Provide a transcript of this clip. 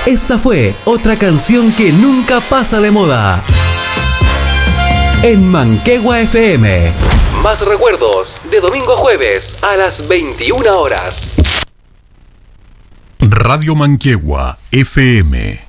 Esta fue otra canción que nunca pasa de moda. En Manquehue FM. Más recuerdos de domingo a jueves a las 21 horas. Radio Manquehue FM.